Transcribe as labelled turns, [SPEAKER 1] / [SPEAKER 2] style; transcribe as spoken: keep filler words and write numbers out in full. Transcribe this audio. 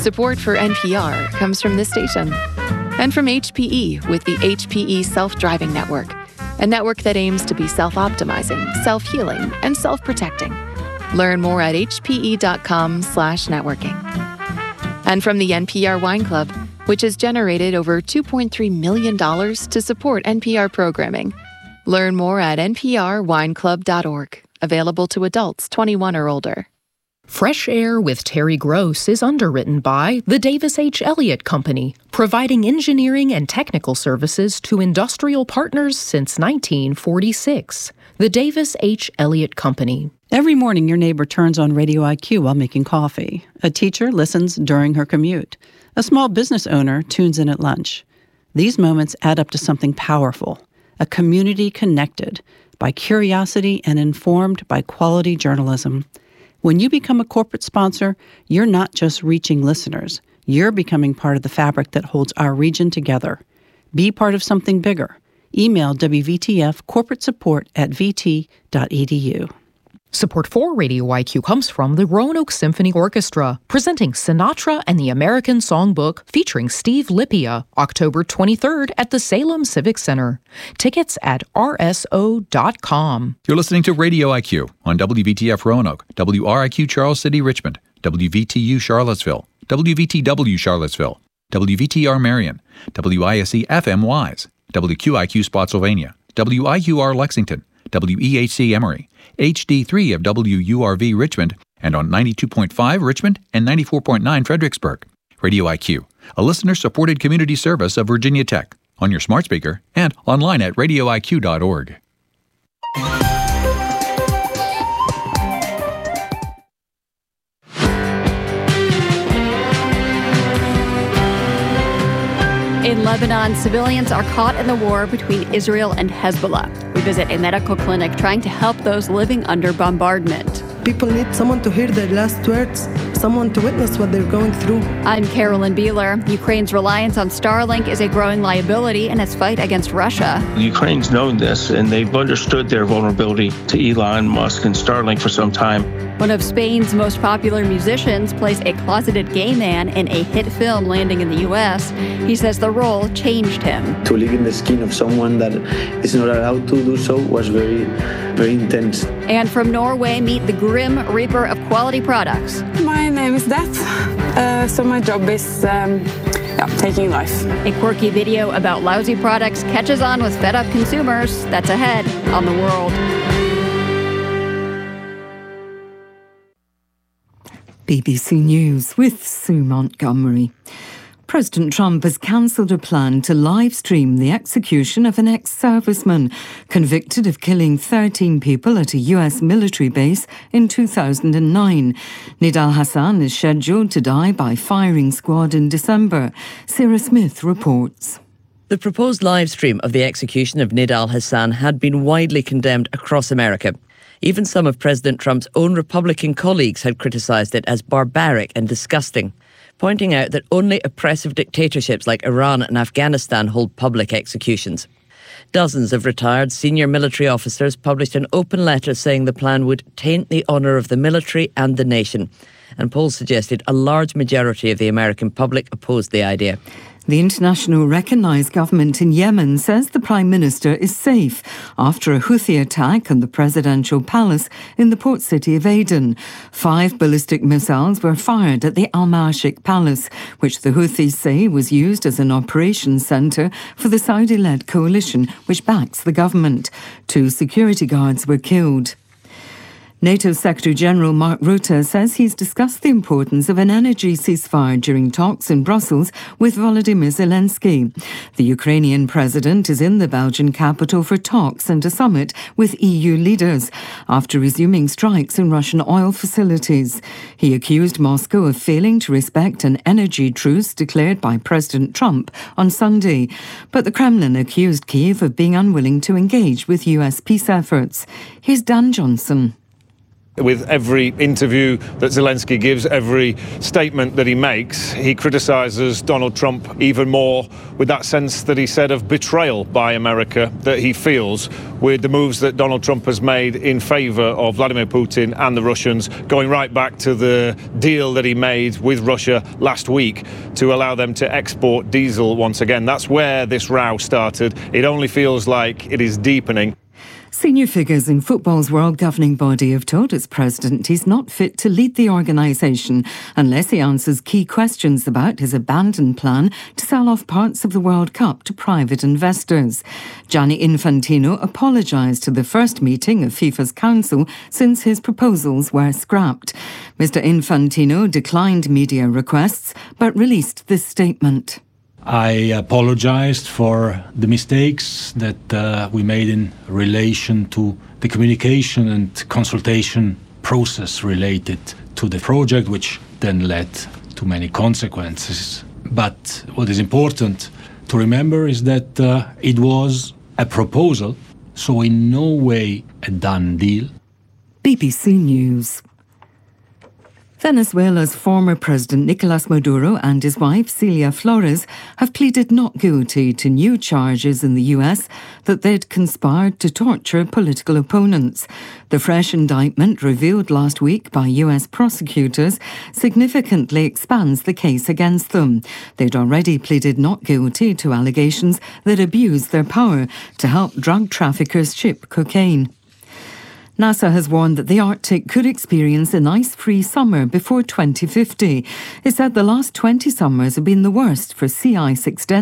[SPEAKER 1] Support for N P R comes from this station and from H P E with the H P E Self-Driving Network, a network that aims to be self-optimizing, self-healing, and self-protecting. Learn more at hpe.com slash networking. And from the N P R Wine Club, which has generated over two point three million dollars to support N P R programming. Learn more at n p r wine club dot org. Available to adults twenty-one or older.
[SPEAKER 2] Fresh Air with Terry Gross is underwritten by the Davis H. Elliott Company, providing engineering and technical services to industrial partners since nineteen forty-six. The Davis H. Elliott Company.
[SPEAKER 3] Every morning, your neighbor turns on Radio I Q while making coffee. A teacher listens during her commute. A small business owner tunes in at lunch. These moments add up to something powerful, a community connected by curiosity and informed by quality journalism. When you become a corporate sponsor, you're not just reaching listeners. You're becoming part of the fabric that holds our region together. Be part of something bigger. Email W V T F corporate support at v t dot e d u.
[SPEAKER 2] Support for Radio I Q comes from the Roanoke Symphony Orchestra, presenting Sinatra and the American Songbook featuring Steve Lipia, October twenty-third at the Salem Civic Center. Tickets at r s o dot com.
[SPEAKER 4] You're listening to Radio I Q on W V T F Roanoke, W R I Q Charles City Richmond, W V T U Charlottesville, W V T W Charlottesville, W V T R Marion, W I S E F M Wise, W Q I Q Spotsylvania, W I Q R Lexington, W E H C Emory, H D three of W U R V Richmond, and on ninety-two point five Richmond and ninety-four point nine Fredericksburg. Radio I Q, a listener-supported community service of Virginia Tech, on your smart speaker and online at radio i q dot org.
[SPEAKER 5] In Lebanon, civilians are caught in the war between Israel and Hezbollah. We visit a medical clinic trying to help those living under bombardment.
[SPEAKER 6] People need someone to hear their last words, someone to witness what they're going through.
[SPEAKER 5] I'm Carolyn Beeler. Ukraine's reliance on Starlink is a growing liability in its fight against Russia.
[SPEAKER 7] Ukraine's known this, and they've understood their vulnerability to Elon Musk and Starlink for some time.
[SPEAKER 5] One of Spain's most popular musicians plays a closeted gay man in a hit film landing in the U S. He says the role changed him.
[SPEAKER 8] To live in the skin of someone that is not allowed to do so was very, very intense.
[SPEAKER 5] And from Norway, meet the Grim Reaper of quality products.
[SPEAKER 9] My name is Death, uh, so my job is um, yeah, taking life.
[SPEAKER 5] A quirky video about lousy products catches on with fed-up consumers. That's ahead on The World.
[SPEAKER 10] B B C News with Sue Montgomery. President Trump has cancelled a plan to live stream the execution of an ex-serviceman convicted of killing thirteen people at a U S military base in two thousand nine. Nidal Hasan is scheduled to die by firing squad in December. Sarah Smith reports.
[SPEAKER 11] The proposed live stream of the execution of Nidal Hasan had been widely condemned across America. Even some of President Trump's own Republican colleagues had criticised it as barbaric and disgusting, pointing out that only oppressive dictatorships like Iran and Afghanistan hold public executions. Dozens of retired senior military officers published an open letter saying the plan would taint the honour of the military and the nation, and polls suggested a large majority of the American public opposed the idea.
[SPEAKER 10] The international recognised government in Yemen says the Prime Minister is safe after a Houthi attack on the presidential palace in the port city of Aden. Five ballistic missiles were fired at the Al-Mashik Palace, which the Houthis say was used as an operations centre for the Saudi-led coalition which backs the government. Two security guards were killed. NATO Secretary-General Mark Rutte says he's discussed the importance of an energy ceasefire during talks in Brussels with Volodymyr Zelensky. The Ukrainian president is in the Belgian capital for talks and a summit with E U leaders after resuming strikes in Russian oil facilities. He accused Moscow of failing to respect an energy truce declared by President Trump on Sunday. But the Kremlin accused Kyiv of being unwilling to engage with U S peace efforts. Here's Dan Johnson.
[SPEAKER 12] With every interview that Zelensky gives, every statement that he makes, he criticises Donald Trump even more, with that sense that he said of betrayal by America that he feels with the moves that Donald Trump has made in favour of Vladimir Putin and the Russians, going right back to the deal that he made with Russia last week to allow them to export diesel once again. That's where this row started. It only feels like it is deepening.
[SPEAKER 10] Senior figures in football's world governing body have told its president he's not fit to lead the organisation unless he answers key questions about his abandoned plan to sell off parts of the World Cup to private investors. Gianni Infantino apologised to the first meeting of FIFA's council since his proposals were scrapped. Mister Infantino declined media requests but released this statement.
[SPEAKER 13] I apologized for the mistakes that uh, we made in relation to the communication and consultation process related to the project, which then led to many consequences. But what is important to remember is that uh, it was a proposal, so in no way a done deal.
[SPEAKER 10] B B C News. Venezuela's former president Nicolas Maduro and his wife Celia Flores have pleaded not guilty to new charges in the U S that they'd conspired to torture political opponents. The fresh indictment, revealed last week by U S prosecutors, significantly expands the case against them. They'd already pleaded not guilty to allegations that abused their power to help drug traffickers ship cocaine. NASA has warned that the Arctic could experience an ice-free summer before twenty fifty. It said the last twenty summers have been the worst for sea ice extension.